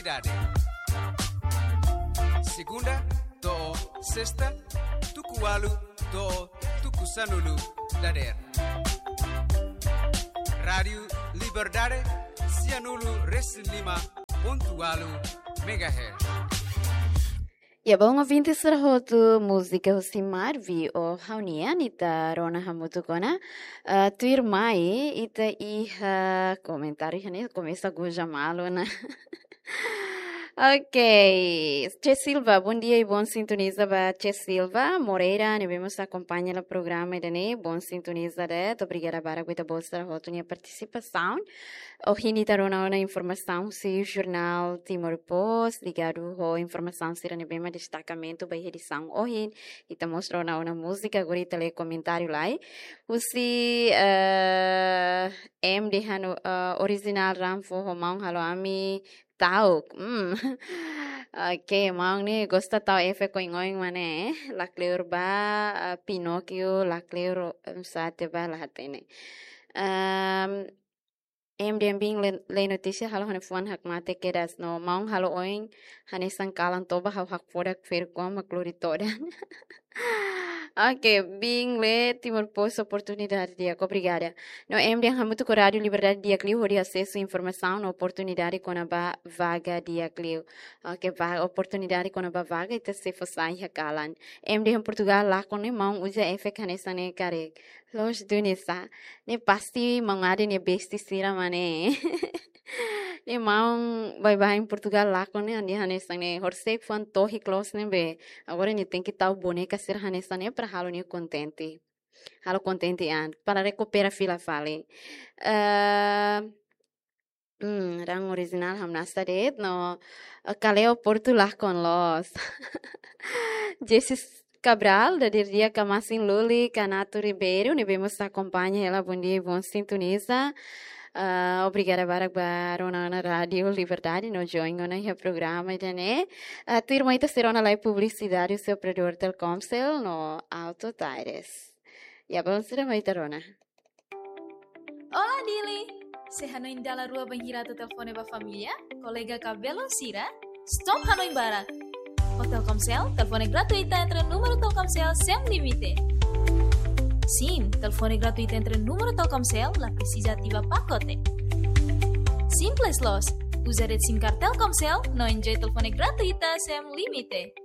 Dade. Segunda, do, sexta, tukualu, do, tukusanulu, dader. Rádio Liberdade, Cianulu, Resilima, pontualu, megahertz. Ya bom ouvinte serhotu música Rosimar vi o haunia nita rona hamutu kona tu irmai ita iha comentário né começa a goja malo na. Ok, Che Silva, bom dia e bom sintoniza ba Che Silva Moreira, ne vemos acompanha o programa e bom sintoniza de, obrigada para a bolsa a participação. O Hini tarona uma informação se o jornal Timor Post ligado a informação se ne bema destacamento ba edição o Hin e ta mostrou uma música agora tele comentário lá. O se de hano original ram fo homang halo ami tahu, okay, mau ni gosta tahu efek koingoing mana lakleur ba Pinocchio lakleur saate ba lahatene. Em bing le notícia halo hane fuan hak mate kedas no mau halo oing hane sangkalan toba hak fodak fer kom makloritoda. Ok, bing le Timor Post oportunidade dia, obrigada. No dia hamutu ko Rádio Liberdade dia clio de acesso à informação na oportunidade com a vaga dia clio. Ok, oportunidade com a vaga ita se fosai hakalan. Dia em Portugal lá com ne mão usa efek hanesa ne kare. Los dunisa ne pasti mangade ne besti sira mane. Ne mão vai em Portugal lá com ne hanesa ne horsei fan torre close ne be. Agora ne tem que tal boneca ser hanesa ne para halo ne contente. Halo contente an para recuperar fila fale. Rang original hamnasta det no kaleo Portugal con los. Jesus Cabral, da dia Camasin Luli, Canato Ribeiro, ne vemos acompanha ela, bom dia, bom sintoniza. Obrigada para na Rádio Liberdade, no join no programa, né? Tu irmã está será na live publicidade o seu operador Telkomsel no Alto Taires. Ya bom será mai tarona. Olá, Dili. Se Hanoi indala rua banhirata telefone ba família, colega cabelo Sira, stop Hanoi Barak. O Telkomsel, telefone gratuita entre número Telkomsel sem limite. Sim, telefone gratuito entre número Telkomsel, la precisa ativa pacote. Simples los, usa rede SIM card Telkomsel, no enjoy telefone gratuita sem limite.